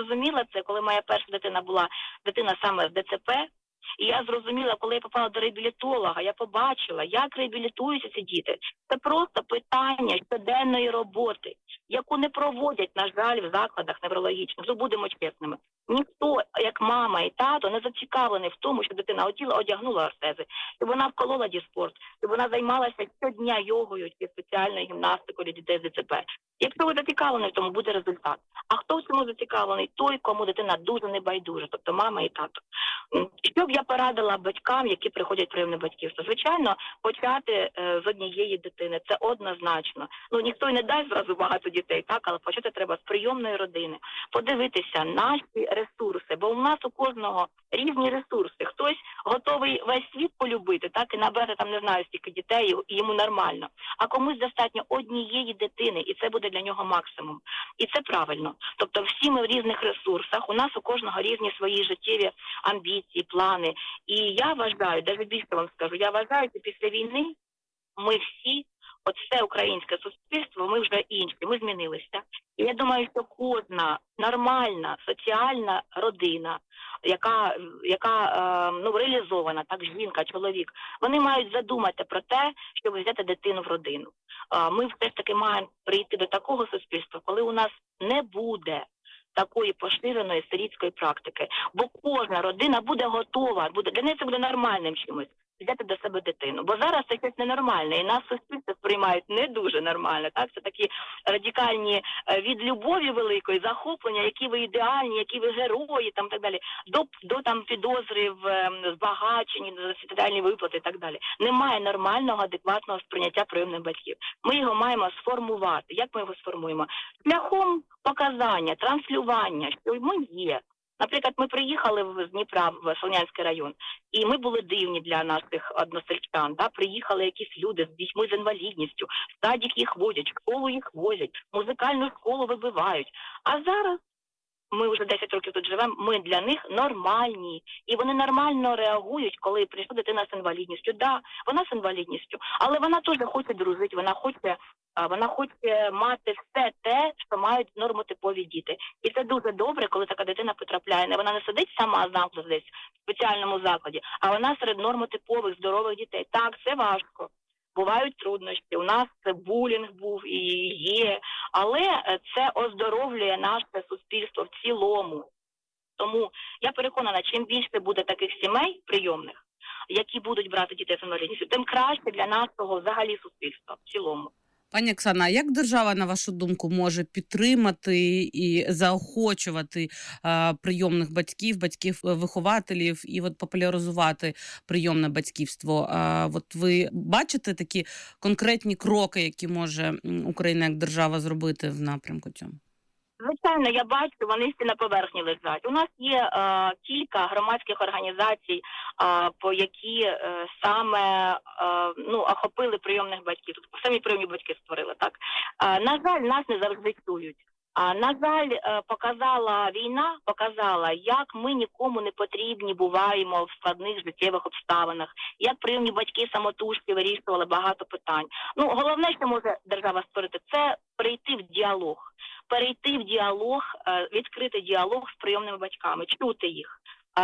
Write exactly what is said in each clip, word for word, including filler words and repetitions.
зрозуміла це, коли моя перша дитина була, дитина саме з ДЦП. І я зрозуміла, коли я попала до реабілітолога, я побачила, як реабілітуються ці діти. Це просто питання щоденної роботи, яку не проводять, на жаль, в закладах неврологічних. Ну, будемо чесними. Ніхто, як мама і тато, не зацікавлений в тому, що дитина оділа, одягнула ортези, щоб вона вколола діспорт, щоб вона займалася щодня йогою чи спеціальною гімнастикою для дітей з ДЦП. Якщо ви зацікавлені в тому, буде результат. А хто в цьому зацікавлений? Той, кому дитина дуже небайдужа, тобто мама і тато. Що б я порадила батькам, які приходять в прийомне батьківство? Звичайно, почати е, з однієї дитини, це однозначно. Ну, ніхто й не дасть зразу багато дітей, так, але почати треба з прийомної родини. Подивитися наші ресурси, бо у нас у кожного різні ресурси. Хтось готовий весь світ полюбити, так, і набрати там, не знаю, стільки дітей, і йому нормально. А комусь достатньо однієї дитини, і це буде для нього максимум. І це правильно. Тобто всі ми в різних ресурсах, у нас у кожного різні свої життєві амбіції, плани. І я вважаю, навіть більше вам скажу, я вважаю, що після війни ми всі, от все українське суспільство, ми вже інші, ми змінилися. І я думаю, що кожна нормальна соціальна родина, яка, яка е, ну, реалізована, так, жінка, чоловік, вони мають задумати про те, щоб взяти дитину в родину. Е, ми все ж таки маємо прийти до такого суспільства, коли у нас не буде такої поширеної сирітської практики. Бо кожна родина буде готова, буде, для неї це буде нормальним чимось, взяти до себе дитину. Бо зараз це щось ненормальне, і нас суспільство сприймають не дуже нормально. Так? Це такі радикальні від любові великої, захоплення, які ви ідеальні, які ви герої, там, так далі, до, до там, підозри в збагаченні, до соціальні виплати і так далі. Немає нормального, адекватного сприйняття прийомних батьків. Ми його маємо сформувати. Як ми його сформуємо? Шляхом показання, транслювання, що ми є. Наприклад, ми приїхали з Дніпра в Солонянський район, і ми були дивні для наших односельчан. Да? Приїхали якісь люди з дітьми з інвалідністю, в садик їх водять, в школу їх возять, музикальну школу вибивають. А зараз ми вже десять років тут живемо, ми для них нормальні. І вони нормально реагують, коли прийшла дитина з інвалідністю. Так, да, вона з інвалідністю, але вона теж хоче дружити, вона хоче, вона хоче мати все те, що мають нормотипові діти. І це дуже добре, коли така дитина потрапляє. Вона не сидить сама замкнута десь в спеціальному закладі, а вона серед нормотипових, здорових дітей. Так, це важко. Бувають труднощі, у нас це булінг був і є, але це оздоровлює наше суспільство в цілому. Тому я переконана, чим більше буде таких сімей прийомних, які будуть брати дітей з інвалідністю, тим краще для нашого взагалі суспільства в цілому. Пані Оксана, а як держава, на вашу думку, може підтримати і заохочувати а, прийомних батьків, батьків-вихователів і от популяризувати прийомне батьківство? А, от ви бачите такі конкретні кроки, які може Україна як держава зробити в напрямку цьому? Звичайно, я бачу, вони всі на поверхні лежать. У нас є е, кілька громадських організацій, е, по які е, саме е, ну, охопили прийомних батьків. Тобто самі прийомні батьки створили, так? Е, на жаль, нас не завжди чують. А, на жаль, е, показала війна, показала, як ми нікому не потрібні буваємо в складних життєвих обставинах, як прийомні батьки самотужки вирішували багато питань. Ну, головне, що може держава створити, це перейти в діалог. Перейти в діалог, відкрити діалог з прийомними батьками, чути їх,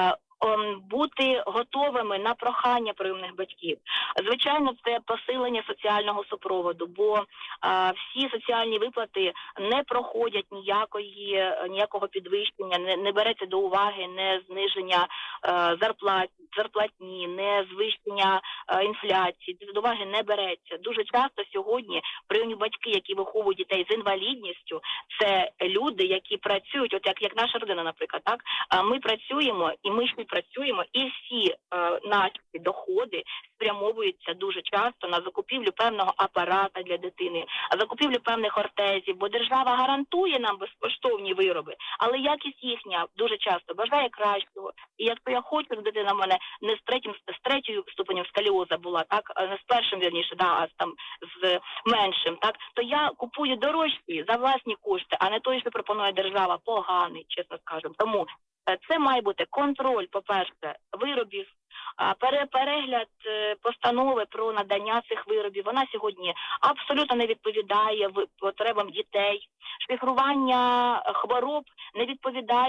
бути готовими на прохання прийомних батьків. Звичайно, це посилення соціального супроводу, бо а, всі соціальні виплати не проходять ніякої, ніякого підвищення, не, не береться до уваги не зниження а, зарплат, зарплатні, не звищення а, інфляції, до уваги не береться. Дуже часто сьогодні прийомні батьки, які виховують дітей з інвалідністю, це люди, які працюють, от як, як наша родина, наприклад, так, а ми працюємо і ми ще працюємо, і всі е, наші доходи спрямовуються дуже часто на закупівлю певного апарата для дитини, а закупівлю певних ортезів, бо держава гарантує нам безкоштовні вироби, але якість їхня дуже часто бажає кращого. І якщо я хочу, щоб дитина в мене не з третім, з третьою ступенем сколіоза була, так, не з першим, вірніше, да, а там з меншим, так, то я купую дорожчі за власні кошти, а не той, що пропонує держава, поганий, чесно скажемо. Тому це має бути контроль, по-перше, виробів, перегляд постанови про надання цих виробів. Вона сьогодні абсолютно не відповідає потребам дітей. Шифрування хвороб не відповідає